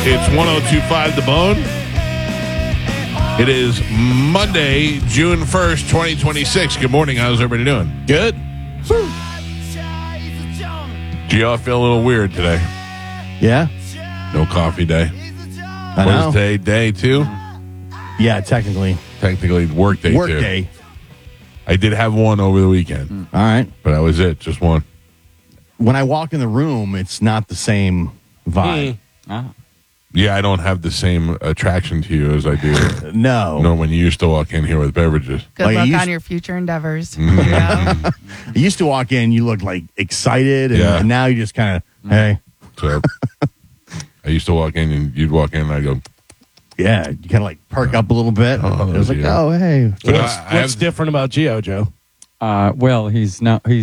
It's 102.5 The Bone. It is Monday, June 1st, 2026. Good morning. How's everybody doing? Good. Gio, I feel a little weird today. Yeah? No coffee day. I know. Wednesday, day two. Yeah, technically. Technically, work day Work two. day. I did have one over the weekend, All right. but that was it. Just one. When I walk in the room, it's not the same vibe. Yeah, I don't have the same attraction to you as I do. No. When you used to walk in here with beverages. Good Like, luck you on used- your future endeavors. I used to walk in, you look like excited, and, Yeah. and now you just kind of, hey. So I used to walk in and you'd walk in and I'd go, Yeah, you kind of like perk up a little bit. Oh, it was like, yeah. oh, hey. but What's different about Gio, Joe? Well, he's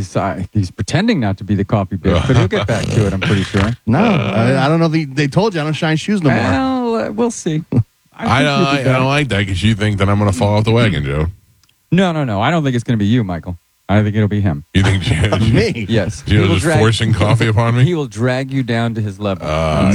pretending not to be the coffee bitch, but he'll get back to it, I'm pretty sure. No, I don't know. They told you I don't shine shoes no more. Well, we'll see. I don't like that because you think that I'm going to fall off the wagon, Joe. No. I don't think it's going to be you, Michael. I think it'll be him. You think Gio, Me? Yes. Gio's just forcing coffee upon me? He will drag you down to his level. No,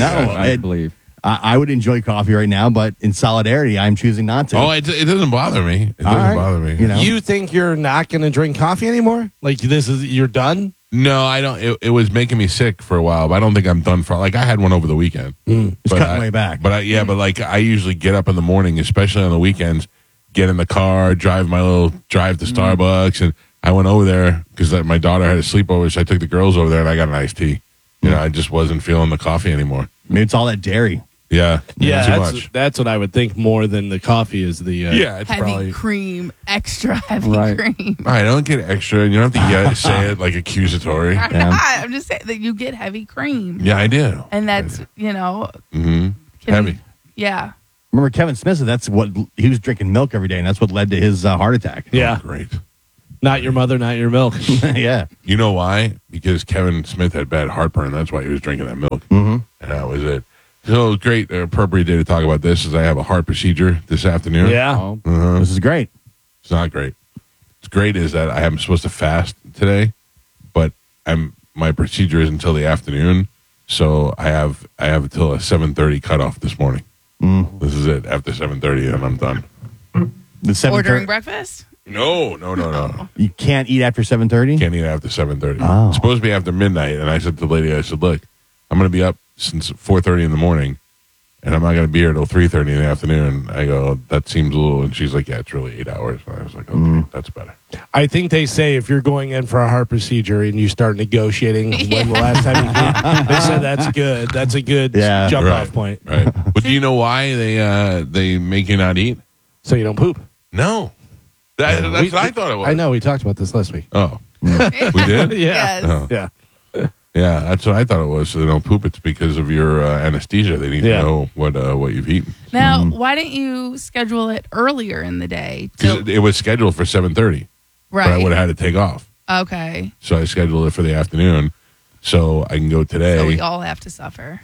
I believe. I would enjoy coffee right now, but in solidarity, I'm choosing not to. Oh, it doesn't bother me. It All doesn't right. bother me. You know? You think you're not going to drink coffee anymore? Like you're done? No, I don't. It was making me sick for a while, but I don't think I'm done for. Like I had one over the weekend. It's But cutting way back. But like I usually get up in the morning, especially on the weekends, get in the car, drive to Starbucks, and I went over there because my daughter had a sleepover, so I took the girls over there and I got an iced tea. You know, I just wasn't feeling the coffee anymore. Maybe it's all that dairy. Yeah, too that's, much. that's what I would think more than the coffee is the. Yeah, it's Heavy probably. cream, extra heavy Right. cream. I don't get extra, and you don't have to say it like accusatory. I'm Yeah. not. I'm just saying that you get heavy cream. Yeah, I do. And that's, Mm-hmm. can- Heavy. Yeah. Remember Kevin Smith said that's what he was drinking milk every day, and that's what led to his heart attack. Yeah. Great. Not your mother, not your milk. Yeah. You know why? Because Kevin Smith had bad heartburn. That's why he was drinking that milk. Mm-hmm. And that was it. So great, appropriate day to talk about this is I have a heart procedure this afternoon. Yeah. Oh, Uh-huh. This is great. It's not great. What's great is that I am supposed to fast today, but my procedure is until the afternoon. So I have until a 7:30 cutoff this morning. This is it. After 7:30, and I'm done. The 7:30 Ordering breakfast? No. You can't eat after 7:30. Can't eat after 7:30. Oh. It's supposed to be after midnight. And I said to the lady, I said, look, I'm going to be up since 4:30 in the morning, and I'm not going to be here till 3:30 in the afternoon. I go, that seems a little, and she's like, yeah, it's really 8 hours. And I was like, okay, that's better. I think they say if you're going in for a heart procedure and you start negotiating when the last time you did, they said that's good. That's a good Yeah. jump Right. off point. Right. But do you know why they make you not eat? So you don't poop. No. That's what I thought it was. I know. We talked about this last week. Oh. We did? Yeah. Yes. Oh. Yeah. Yeah, that's what I thought it was. So they don't poop. It's because of your anesthesia. They need Yeah. to know what you've eaten. Now, why didn't you schedule it earlier in the day? Because it was scheduled for 7:30, Right. but I would have had to take off. Okay. So I scheduled it for the afternoon, so I can go today. So we all have to suffer.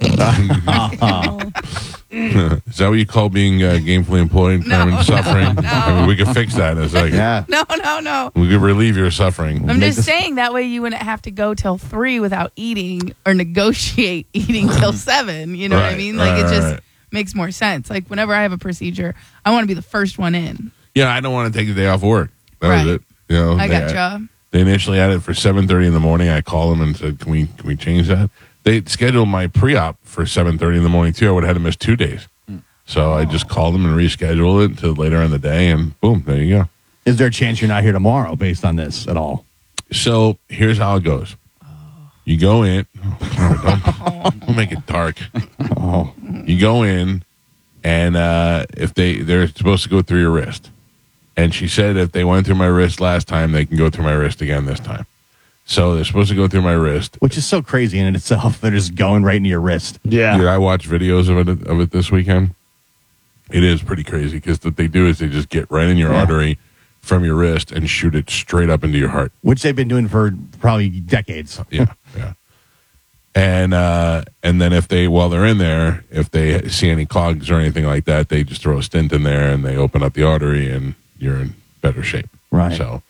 Is that what you call being gainfully employed? No, Carmen? Suffering? no. I mean, we could fix that in a second. Yeah. No. We could relieve your suffering. I'm just saying that way you wouldn't have to go till 3 without eating or negotiate eating till 7. You know what I Right, mean? Like right, it just right. makes more sense. Like whenever I have a procedure, I want to be the first one in. Yeah, I don't want to take the day off work. That Right. was it. You know, I gotcha. They initially had it for 7:30 in the morning. I called them and said, "Can we change that?" They scheduled my pre-op for 7:30 in the morning too. I would have had to miss 2 days. So I just called them and rescheduled it to later in the day, and boom, there you go. Is there a chance you're not here tomorrow based on this at all? So here's how it goes. You go in. Don't make it dark. Oh. You go in, and if they're supposed to go through your wrist, and she said if they went through my wrist last time, they can go through my wrist again this time. So they're supposed to go through my wrist. Which is so crazy in itself. They're just going right into your wrist. Yeah. Dude, I watched videos of it this weekend. It is pretty crazy because what they do is they just get right in your artery from your wrist and shoot it straight up into your heart. Which they've been doing for probably decades. Yeah. And then while they're in there, if they see any clogs or anything like that, they just throw a stent in there and they open up the artery and you're in better shape. Right. So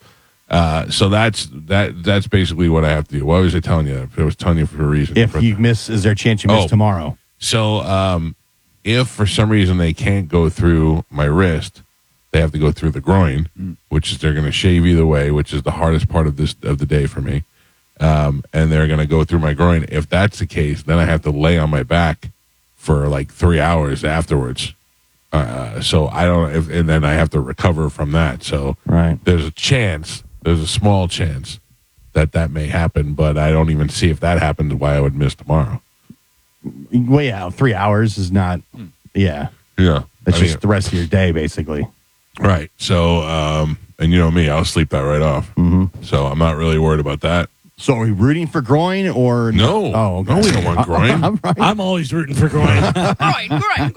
that's basically what I have to do. Why was I telling you that? I was telling you for a reason. If you miss, is there a chance you miss tomorrow? So if for some reason they can't go through my wrist, they have to go through the groin, which is they're going to shave either way, which is the hardest part of the day for me. And they're going to go through my groin. If that's the case, then I have to lay on my back for like 3 hours afterwards. So I don't, and then I have to recover from that. So there's a small chance that may happen, but I don't even see if that happens why I would miss tomorrow. Well, yeah, 3 hours is not. Yeah, Yeah, that's just the rest of your day, basically. right. So, and you know me, I'll sleep that right off. Mm-hmm. So I'm not really worried about that. So are we rooting for groin or No, Oh, okay. no, we don't want groin. I'm right. I'm always rooting for groin. Groin.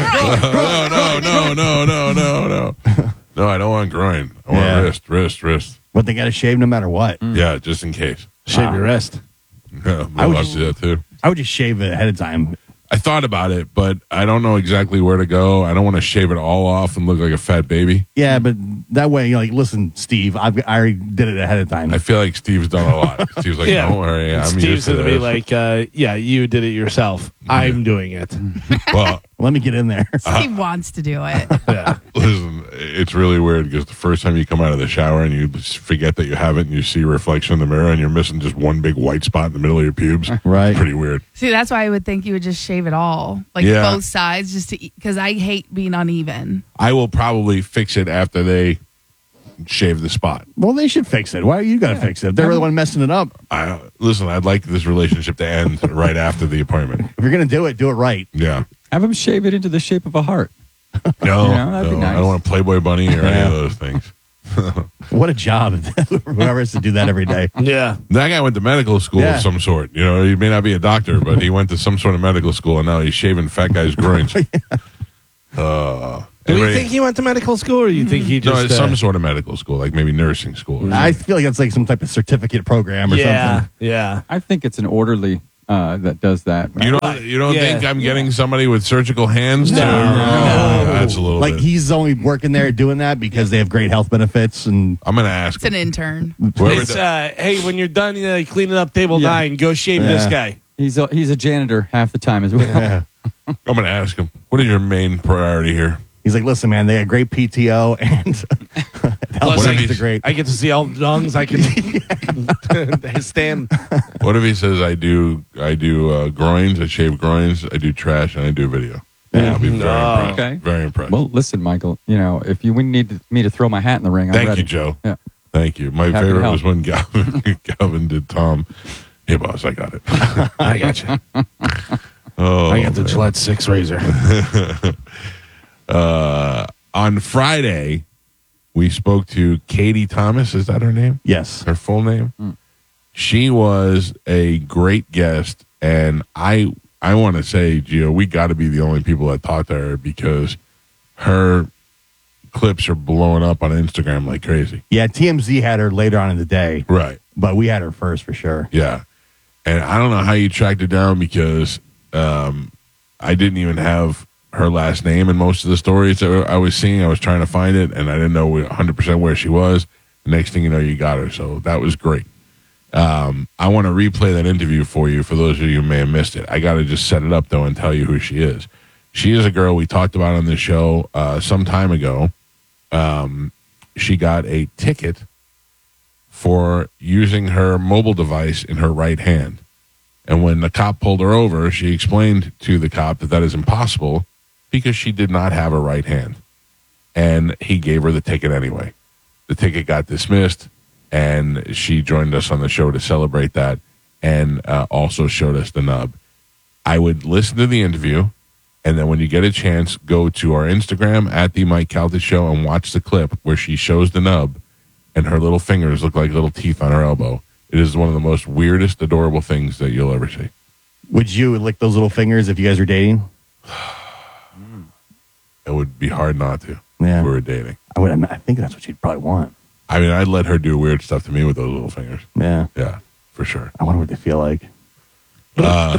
No. No, I don't want groin. I want wrist. But they got to shave no matter what. Yeah, just in case. Shave your wrist. Yeah, I would I'll just- do that too. I would just shave it ahead of time. I thought about it, but I don't know exactly where to go. I don't want to shave it all off and look like a fat baby. Yeah, but that way, you're like, listen, Steve, I already did it ahead of time. I feel like Steve's done a lot. Steve's like, Yeah. don't worry, I'm Steve's used to going to be this. like, yeah, you did it yourself. I'm doing it. Well, Let me get in there. Steve wants to do it. Yeah. listen, it's really weird because the first time you come out of the shower and you forget that you have it and you see a reflection in the mirror and you're missing just one big white spot in the middle of your pubes. Right. It's pretty weird. See, that's why I would think you would just shave it all, like Yeah. both sides, just to because I hate being uneven. I will probably fix it after they shave the spot. Well, they should fix it. Why you got to fix it? If they're the one messing it up. Listen, I'd like this relationship to end right after the appointment. If you're going to do it right. Yeah. Have him shave it into the shape of a heart. No, Yeah, that'd be no, nice. I don't want a Playboy bunny or any Yeah. of those things. What a job. Whoever has to do that every day. Yeah. That guy went to medical school Yeah. of some sort. You know, he may not be a doctor, but he went to some sort of medical school, and now he's shaving fat guys' groins. Do you anybody- think he went to medical school, or you think he No, just it's some sort of medical school, like maybe nursing school. Or I something. feel like that's like some type of certificate program or something. Yeah. I think it's an orderly that does that. You don't Yeah. think I'm getting somebody with surgical hands? No. That's a little Like bit. he's only working there doing that because they have great health benefits. And I'm going to ask It's an him. intern. Whoever It's, the- hey, when you're done cleaning up table 9, go shave this guy. He's a janitor half the time as well. I'm going to ask him, what is your main priority here? he's like, listen, man, they got great PTO and health Plus, benefits are great. I get to see all the lungs I can stand. What if he says I do groins, I shave groins, I do trash, and I do video? Yeah. I'll be very impressed. Okay. Very impressed. Well, listen, Michael. You know, if you need me to throw my hat in the ring, I'm Thank ready. you, Joe. Yeah. Thank you. My Happy to favorite help. was when Galvin did Tom. Hey, boss, I got it. I got you. Oh, I got the Gillette 6 razor. on Friday, we spoke to Katie Thomas. Is that her name? Yes. Her full name? She was a great guest, and I want to say, Gio, we got to be the only people that talked to her because her clips are blowing up on Instagram like crazy. Yeah, TMZ had her later on in the day, Right. but we had her first for sure. Yeah. And I don't know how you tracked her down because I didn't even have her last name in most of the stories that I was seeing. I was trying to find it, and I didn't know 100% where she was. The next thing you know, you got her. So that was great. I want to replay that interview for you for those of you who may have missed it. I got to just set it up, though, and tell you who she is. She is a girl we talked about on this show some time ago. She got a ticket for using her mobile device in her right hand. And when the cop pulled her over, she explained to the cop that is impossible because she did not have a right hand. And he gave her the ticket anyway. The ticket got dismissed, and she joined us on the show to celebrate that and also showed us the nub. I would listen to the interview, and then when you get a chance, go to our Instagram at the Mike Calta Show and watch the clip where she shows the nub, and her little fingers look like little teeth on her elbow. It is one of the most weirdest, adorable things that you'll ever see. Would you lick those little fingers if you guys were dating? It would be hard not to Yeah. if we were dating. I think that's what you'd probably want. I mean, I'd let her do weird stuff to me with those little fingers. Yeah. Yeah, for sure. I wonder what they feel like. How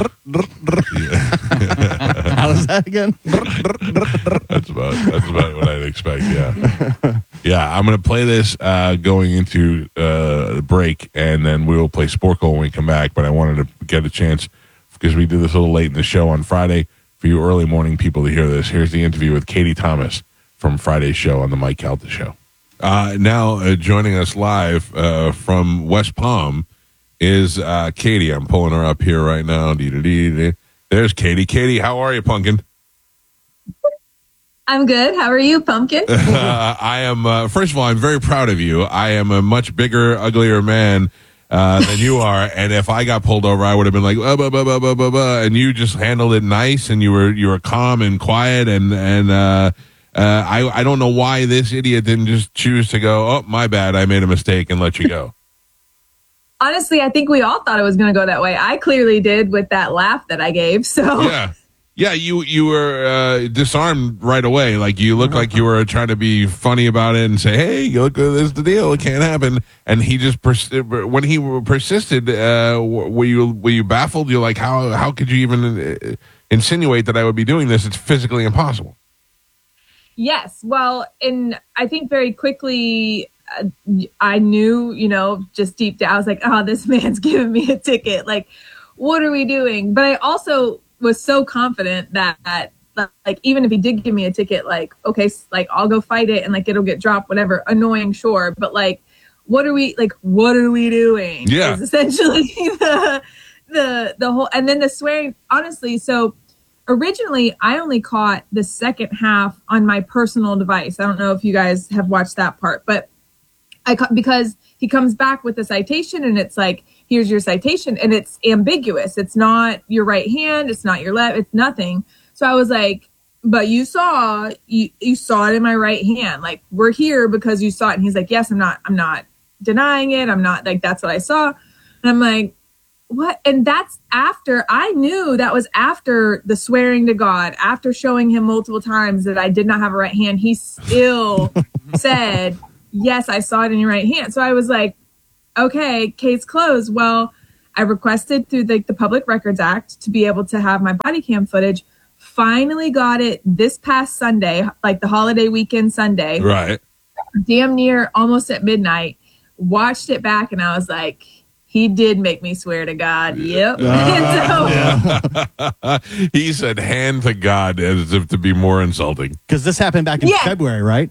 is that again? That's about what I'd expect. Yeah, yeah. I'm gonna play this going into the break, and then we will play Sporkle when we come back. But I wanted to get a chance because we did this a little late in the show on Friday for you early morning people to hear this. Here's the interview with Katie Thomas from Friday's show on the Mike Calta Show. Now joining us live from West Palm is Katie. I'm pulling her up here right now. There's Katie. Katie, how are you, Pumpkin? I'm good. How are you, Pumpkin? I am, first of all, I'm very proud of you. I am a much bigger, uglier man than you are. And if I got pulled over, I would have been like, and you just handled it nice, and you were calm and quiet. And I don't know why this idiot didn't just choose to go, oh, my bad, I made a mistake, and let you go. Honestly, I think we all thought it was going to go that way. I clearly did with that laugh that I gave. So yeah, you were disarmed right away. Like you looked like you were trying to be funny about it and say, "Hey, look, this is the deal. It can't happen." And he just when he persisted. Were you baffled? You're like, how could you even insinuate that I would be doing this? It's physically impossible. Yes. Well, and I think very quickly I knew, just deep down, I was like, oh, this man's giving me a ticket. Like, what are we doing? But I also was so confident that like, even if he did give me a ticket, like, okay, like I'll go fight it and like, it'll get dropped, whatever. Annoying. Sure. But like, what are we doing? Yeah. Is essentially the whole, and then the swearing, honestly. So originally I only caught the second half on my personal device. I don't know if you guys have watched that part, but because he comes back with a citation and it's like, here's your citation, and it's ambiguous. It's not your right hand. It's not your left. It's nothing. So I was like, but you saw it in my right hand. Like, we're here because you saw it. And he's like, yes, I'm not denying it. I'm not, like, that's what I saw. And I'm like, what? And that's after I knew that was after the swearing to God, after showing him multiple times that I did not have a right hand. He still said, yes, I saw it in your right hand. So I was like, okay, case closed. Well, I requested through the Public Records Act to be able to have my body cam footage. Finally got it this past Sunday, like the holiday weekend Sunday. Right. Damn near almost at midnight. Watched it back and I was like, he did make me swear to God. Yep. He said hand to God as if to be more insulting. Because this happened back in February, right?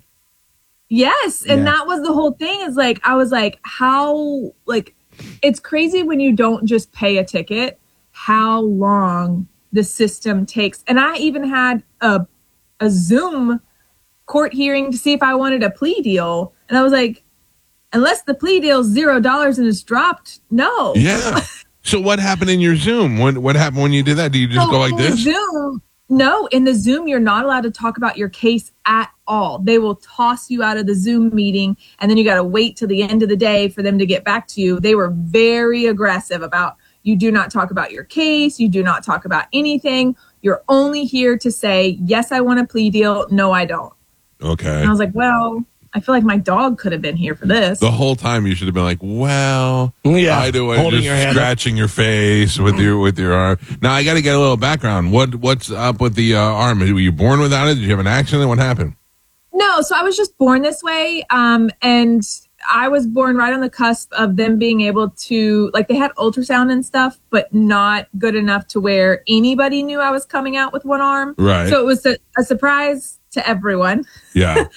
Yes. And that was the whole thing, is like, I was like, how, like, it's crazy when you don't just pay a ticket, how long the system takes. And I even had a Zoom court hearing to see if I wanted a plea deal. And I was like, unless the plea deal is $0 and it's dropped, no. Yeah. So what happened in your Zoom? What happened when you did that? Do you just go like this? Zoom, no, in the Zoom, you're not allowed to talk about your case at all. They will toss you out of the Zoom meeting, and then you got to wait till the end of the day for them to get back to you. They were very aggressive about, you do not talk about your case. You do not talk about anything. You're only here to say, yes, I want a plea deal. No, I don't. Okay. And I was like, well, I feel like my dog could have been here for this. The whole time you should have been like, well, I do it, holding just your hand scratching your face with your arm. Now I got to get a little background. What's up with the arm? Were you born without it? Did you have an accident? What happened? No, so I was just born this way. And I was born right on the cusp of them being able to, like, they had ultrasound and stuff, but not good enough to where anybody knew I was coming out with one arm. Right. So it was a surprise to everyone. Yeah.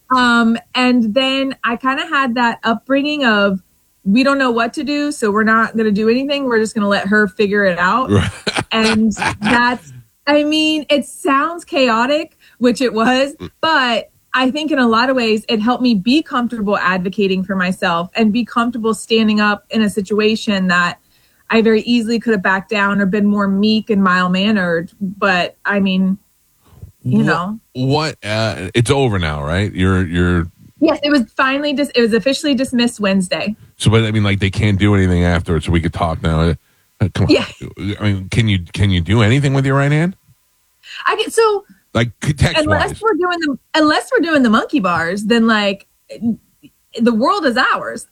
And then I kind of had that upbringing of, we don't know what to do, so we're not going to do anything. We're just going to let her figure it out. Right. And that's, I mean, it sounds chaotic, which it was, but I think in a lot of ways it helped me be comfortable advocating for myself and be comfortable standing up in a situation that I very easily could have backed down or been more meek and mild-mannered. But I mean, you know. What? It's over now, right? You're. Yes, it was finally it was officially dismissed Wednesday. So, but I mean, like, they can't do anything afterwards, so we could talk now. Come on. Yeah. I mean, can you do anything with your right hand? I get so. Like, text-wise. Unless we're doing the monkey bars, then like the world is ours.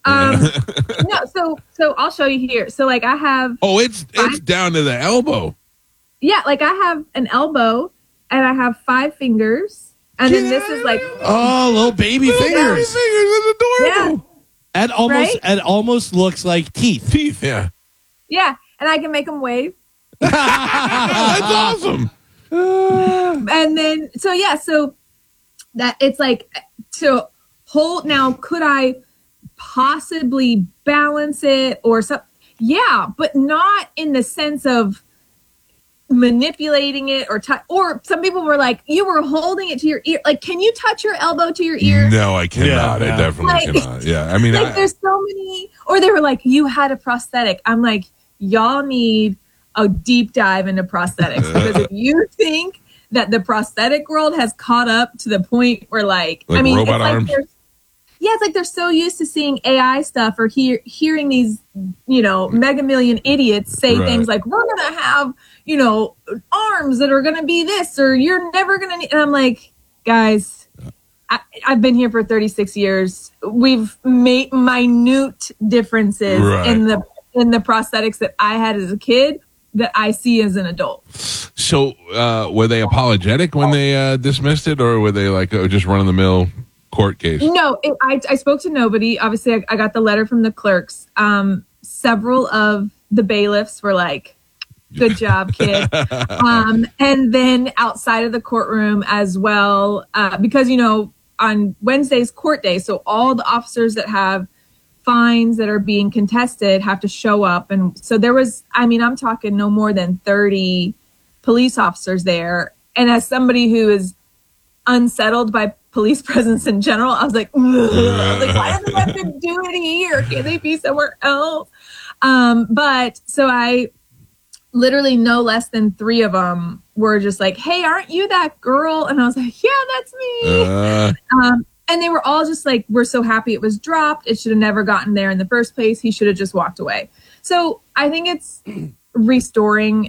No, so I'll show you here. So like I have. Oh, it's down to the elbow. Yeah, like I have an elbow and I have 5 fingers, and then this is like little baby fingers. That's adorable. Yeah. It almost looks like teeth. Teeth, yeah. Yeah, and I can make them wave. That's awesome. And then, so that it's like to hold. Now, could I possibly balance it or something? Yeah, but not in the sense of manipulating it or some people were like, you were holding it to your ear. Like, can you touch your elbow to your ear? No, I cannot. Yeah, I definitely cannot. Yeah, I mean, like, there's so many. Or they were like, you had a prosthetic. I'm like, y'all need a deep dive into prosthetics, because if you think that the prosthetic world has caught up to the point where like I mean, robot it's arms. Like it's like they're so used to seeing AI stuff or hearing these, mega million idiots say things like, we're going to have, arms that are going to be this, or you're never going to need. And I'm like, guys, I've been here for 36 years. We've made minute differences in the prosthetics that I had as a kid that I see as an adult. So were they apologetic when they dismissed it, or were they like just run of the mill court case? No, I spoke to nobody. Obviously, I got the letter from the clerks. Several of the bailiffs were like, good job, kid. And then outside of the courtroom as well, because, on Wednesday's court day, so all the officers that have fines that are being contested have to show up. And so there was, I'm talking no more than 30 police officers there. And as somebody who is unsettled by police presence in general, I was like, why do they have to do it here? Can they be somewhere else? But so I literally no less than 3 of them were just like, hey, aren't you that girl? And I was like, yeah, that's me. And they were all just like, we're so happy it was dropped. It should have never gotten there in the first place. He should have just walked away. So I think it's restoring,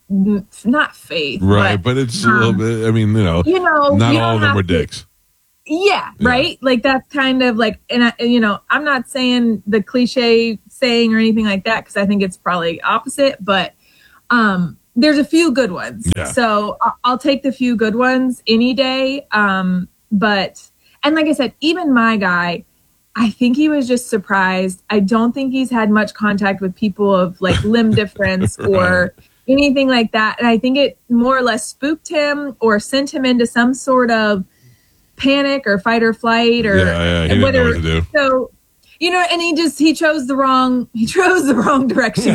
not faith. Right. But it's a little bit, not all of them were dicks. Yeah, right? Like that's kind of like, and I'm not saying the cliche saying or anything like that, because I think it's probably opposite, but there's a few good ones. Yeah. So I'll take the few good ones any day. And like I said, even my guy, I think he was just surprised. I don't think he's had much contact with people of like limb difference or anything like that. And I think it more or less spooked him or sent him into some sort of panic or fight or flight or he didn't know what to do. So, and he chose the wrong direction.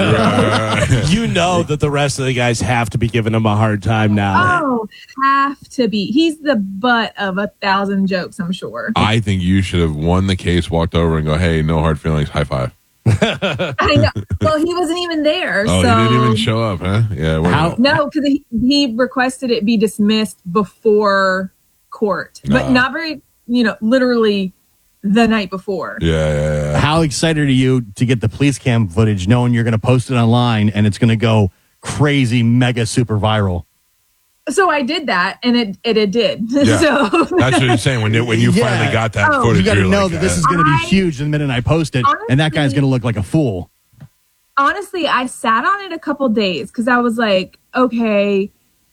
That the rest of the guys have to be giving him a hard time now. Oh, have to be. He's the butt of 1,000 jokes, I'm sure. I think you should have won the case, walked over and go, hey, no hard feelings, high five. I know. Well, he wasn't even there. Oh, so. He didn't even show up, huh? Yeah. No, because he requested it be dismissed before court, but not very, literally the night before. Yeah. How excited are you to get the police cam footage, knowing you're going to post it online and it's going to go crazy, mega, super viral? So I did that, and it did. Yeah. So that's what you're saying. When you finally got that footage, you got to know like, that this is going to be huge the minute I post it, honestly, and that guy's going to look like a fool. Honestly, I sat on it a couple days because I was like, okay,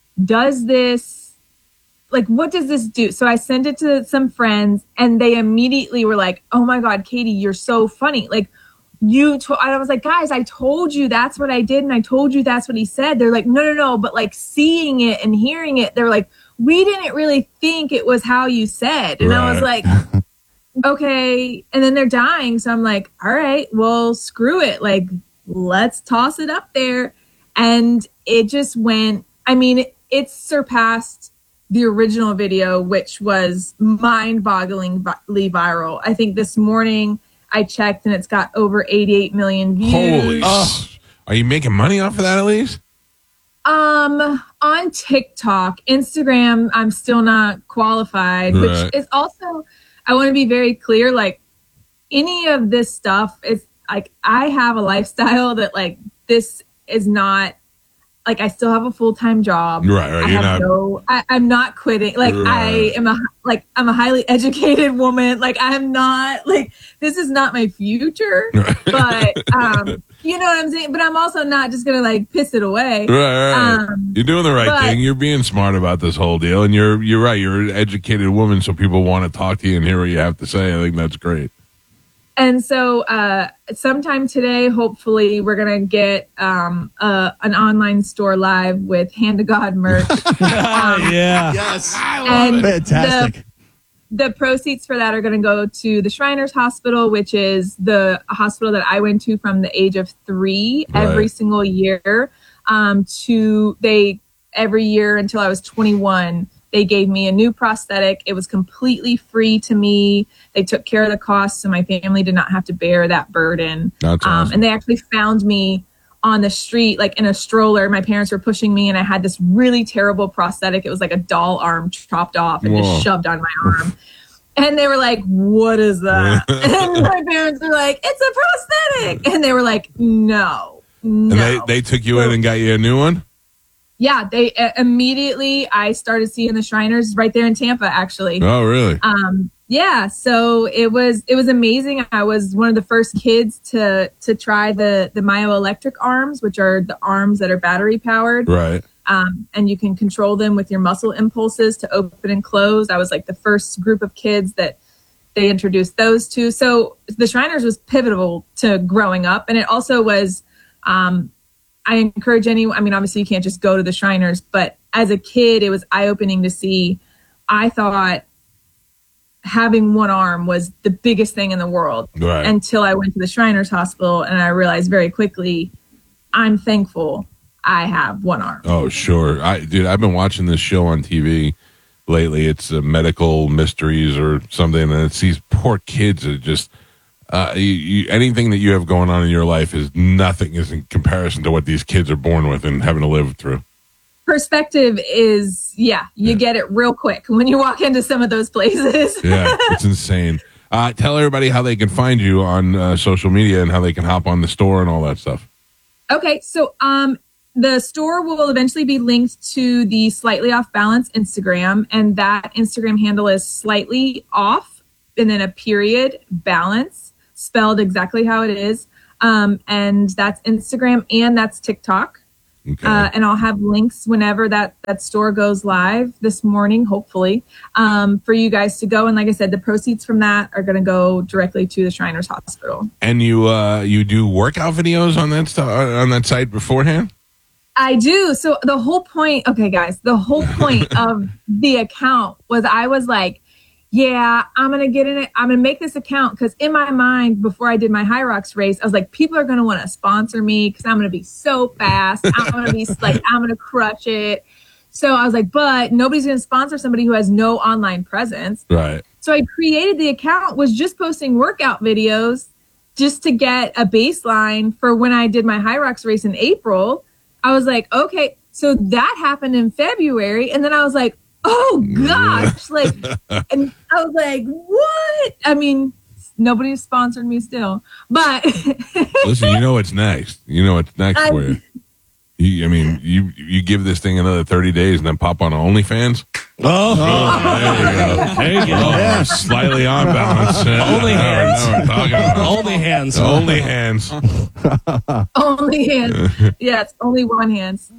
what does this do? So I sent it to some friends, and they immediately were like, oh my God, Katie, you're so funny. Like, I was like, guys, I told you that's what I did, and I told you that's what he said. They're like, no. But like seeing it and hearing it, they're like, we didn't really think it was how you said. And I was like, okay. And then they're dying. So I'm like, all right, well, screw it. Like, let's toss it up there. And it just went, it surpassed the original video, which was mind-bogglingly viral. I think this morning I checked and it's got over 88 million views. Holy! Are you making money off of that at least? On TikTok, Instagram, I'm still not qualified, which is also, I want to be very clear, like any of this stuff is like, I have a lifestyle that like, this is not, like I still have a full-time job. Right. I'm not quitting. Like I'm a highly educated woman. Like I'm not like, this is not my future, but, you know what I'm saying? But I'm also not just going to like piss it away. Right. You're doing the right thing. You're being smart about this whole deal. And you're right. You're an educated woman. So people want to talk to you and hear what you have to say. I think that's great. And so sometime today, hopefully, we're going to get an online store live with Hand to God merch. Yeah. Yes. And Fantastic. the proceeds for that are going to go to the Shriners Hospital, which is the hospital that I went to from the age of 3 every single year. Every year until I was 21, they gave me a new prosthetic. It was completely free to me. They took care of the costs, so my family did not have to bear that burden. That's awesome. And they actually found me on the street, like in a stroller. My parents were pushing me, and I had this really terrible prosthetic. It was like a doll arm chopped off and just shoved on my arm. And they were like, "What is that?" And my parents were like, "It's a prosthetic." And they were like, "No." And they took you in and got you a new one? Yeah, they immediately, I started seeing the Shriners right there in Tampa, actually. Oh, really? Yeah, so it was amazing. I was one of the first kids to try the myoelectric arms, which are the arms that are battery powered. Right. And you can control them with your muscle impulses to open and close. I was like the first group of kids that they introduced those to. So the Shriners was pivotal to growing up. And it also was, I encourage anyone, I mean, obviously you can't just go to the Shriners, but as a kid, it was eye-opening to see. I thought having one arm was the biggest thing in the world until I went to the Shriners Hospital, and I realized very quickly, I'm thankful I have one arm. Oh, sure. I've been watching this show on TV lately. It's Medical Mysteries or something, and it's these poor kids that just anything that you have going on in your life is nothing is in comparison to what these kids are born with and having to live through. Perspective is, you get it real quick when you walk into some of those places. Yeah, it's insane. Tell everybody how they can find you on social media and how they can hop on the store and all that stuff. Okay, so the store will eventually be linked to the Slightly Off Balance Instagram, and that Instagram handle is slightly off and then a period balance, spelled exactly how it is. And that's Instagram and that's TikTok. Okay. And I'll have links whenever that store goes live this morning, hopefully, for you guys to go. And like I said, the proceeds from that are going to go directly to the Shriners Hospital. And you do workout videos on that site beforehand? I do. So the whole point, okay, guys, the whole point of the account was I was like, yeah, I'm going to get in it. I'm going to make this account because in my mind, before I did my High Rocks race, I was like, people are going to want to sponsor me because I'm going to be so fast. I'm going to be like, I'm going to crush it. So I was like, but nobody's going to sponsor somebody who has no online presence. Right. So I created the account, was just posting workout videos just to get a baseline for when I did my High Rocks race in April. I was like, okay, so that happened in February. And then I was like, oh gosh, like, and I was like, what? I mean, nobody's sponsored me still, but listen, you know what's next. You know what's next for you. You give this thing another 30 days and then pop on OnlyFans. Oh, there you go. Yeah. Slightly on balance. Only hands. We're talking about. Only hands. Only hands. Only hands. Yes, only one hands.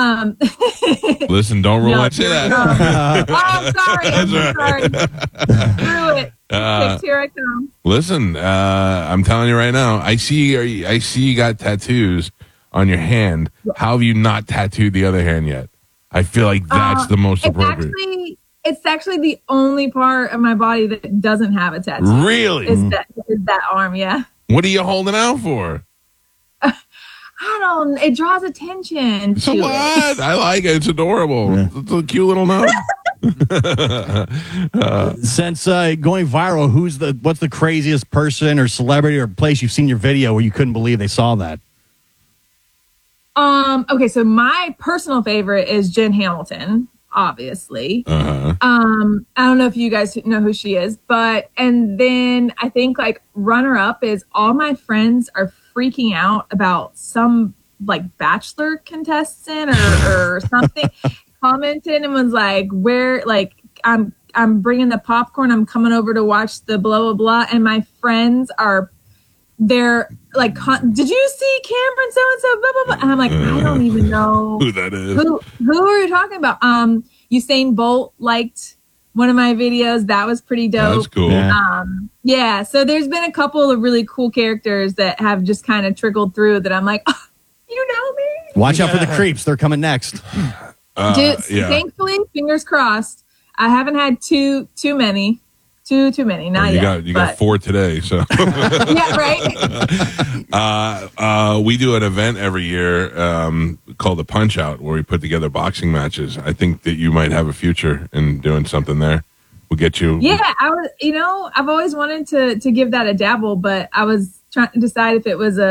Listen, don't rule say that. I'm sorry. Screw it. Here I come. Listen, I'm telling you right now. I see you got tattoos on your hand. How have you not tattooed the other hand yet? I feel like that's the most appropriate. It's actually the only part of my body that doesn't have a tattoo. Really? Is that arm, yeah. What are you holding out for? It draws attention. So what? I like it. It's adorable. Yeah. It's a cute little note. Since going viral, what's the craziest person or celebrity or place you've seen your video where you couldn't believe they saw that? Okay, so my personal favorite is Jen Hamilton, obviously. Uh-huh. I don't know if you guys know who she is, and then I think like runner up is all my friends are freaking out about some like Bachelor contestant or something. Commented and was like, where, like, I'm bringing the popcorn. I'm coming over to watch the blah, blah, blah. And my friends they're like, did you see Cameron so-and-so, blah, blah, blah. And I'm like, I don't even know who that is. Who are you talking about? Usain Bolt liked one of my videos. That was pretty dope. That's cool. Yeah. So there's been a couple of really cool characters that have just kind of trickled through that I'm like, oh, you know me. Watch out for the creeps. They're coming next. Thankfully, fingers crossed, I haven't had too many. Too many. Not yet. You got 4 today, so yeah, right. we do an event every year called the Punch Out, where we put together boxing matches. I think that you might have a future in doing something there. We'll get you. Yeah, I was. I've always wanted to give that a dabble, but I was trying to decide if it was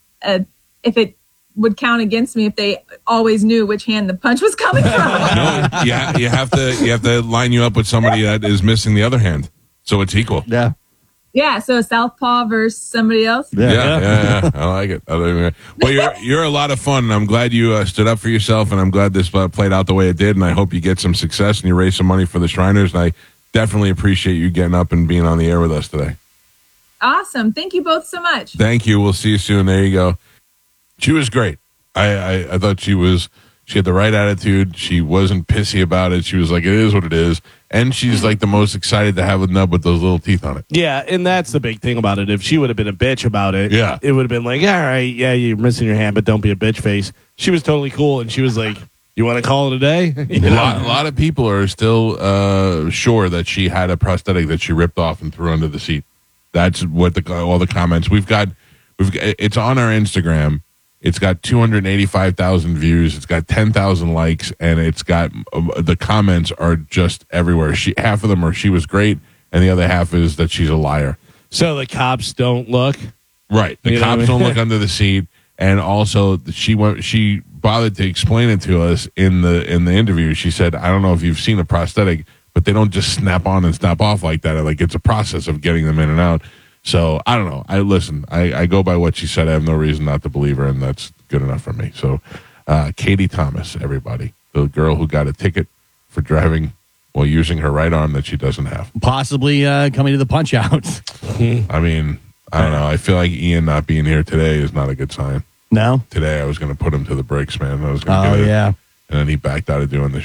if it would count against me if they always knew which hand the punch was coming from. No, you have to line you up with somebody that is missing the other hand, so it's equal. Yeah. Yeah, so southpaw versus somebody else. Yeah. I like it. Well, you're a lot of fun, and I'm glad you stood up for yourself, and I'm glad this played out the way it did, and I hope you get some success and you raise some money for the Shriners, and I definitely appreciate you getting up and being on the air with us today. Awesome. Thank you both so much. Thank you. We'll see you soon. There you go. She was great. I thought she had the right attitude. She wasn't pissy about it. She was like, it is what it is. And she's like the most excited to have a nub with those little teeth on it. Yeah, and that's the big thing about it. If she would have been a bitch about it, it would have been like, all right, yeah, you're missing your hand, but don't be a bitch face. She was totally cool, and she was like, you want to call it a day? A lot of people are still sure that she had a prosthetic that she ripped off and threw under the seat. That's what all the comments we've got. It's on our Instagram. It's got 285,000 views. It's got 10,000 likes, and it's got the comments are just everywhere. Half of them are she was great, and the other half is that she's a liar. So the cops don't look. Right, the cops don't look under the seat, and also she bothered to explain it to us in the interview. She said, "I don't know if you've seen a prosthetic, but they don't just snap on and snap off like that. Like it's a process of getting them in and out." So I don't know. I go by what she said. I have no reason not to believe her, and that's good enough for me. So Katie Thomas, everybody, the girl who got a ticket for driving while using her right arm that she doesn't have. Possibly coming to the Punch Out. I mean, I don't know. I feel like Ian not being here today is not a good sign. No? Today I was going to put him to the brakes, man. I was going to do it. Yeah. And then he backed out of doing the